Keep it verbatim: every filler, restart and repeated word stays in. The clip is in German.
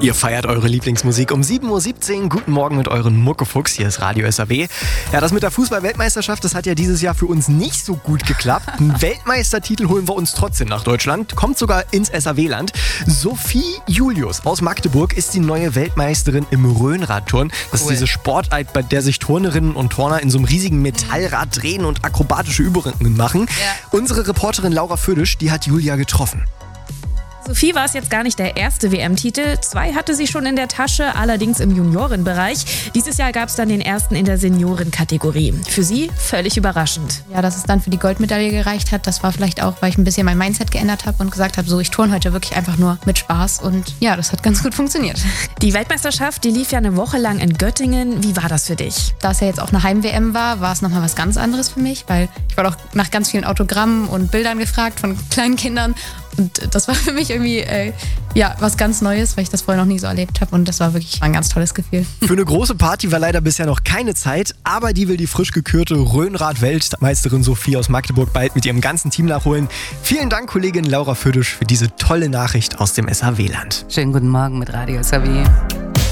Ihr feiert eure Lieblingsmusik um sieben Uhr siebzehn. Guten Morgen mit euren Muckefuchs. Hier ist Radio S A W. Ja, das mit der Fußball-Weltmeisterschaft, das hat ja dieses Jahr für uns nicht so gut geklappt. Einen Weltmeistertitel holen wir uns trotzdem nach Deutschland. Kommt sogar ins S A W-Land. Sophie Julius aus Magdeburg ist die neue Weltmeisterin im Rhönradturnen. Das Cool. ist diese Sportart, bei der sich Turnerinnen und Turner in so einem riesigen Metallrad drehen und akrobatische Übungen machen. Ja. Unsere Reporterin Laura Födisch, die hat Julia getroffen. Sophie war es jetzt gar nicht der erste W M-Titel. Zwei hatte sie schon in der Tasche, allerdings im Juniorenbereich. Dieses Jahr gab es dann den ersten in der Seniorenkategorie. Für sie völlig überraschend. Ja, dass es dann für die Goldmedaille gereicht hat, das war vielleicht auch, weil ich ein bisschen mein Mindset geändert habe und gesagt habe, so, ich turne heute wirklich einfach nur mit Spaß. Und ja, das hat ganz gut funktioniert. Die Weltmeisterschaft, die lief ja eine Woche lang in Göttingen. Wie war das für dich? Da es ja jetzt auch eine Heim-W M war, war es nochmal was ganz anderes für mich, weil ich war doch nach ganz vielen Autogrammen und Bildern gefragt von kleinen Kindern. Und das war für mich irgendwie äh, ja, was ganz Neues, weil ich das vorher noch nie so erlebt habe. Und das war wirklich ein ganz tolles Gefühl. Für eine große Party war leider bisher noch keine Zeit, aber die will die frisch gekürte Rhönrad-Weltmeisterin Sophie aus Magdeburg bald mit ihrem ganzen Team nachholen. Vielen Dank, Kollegin Laura Födisch, für diese tolle Nachricht aus dem S A W-Land. Schönen guten Morgen mit Radio S A W.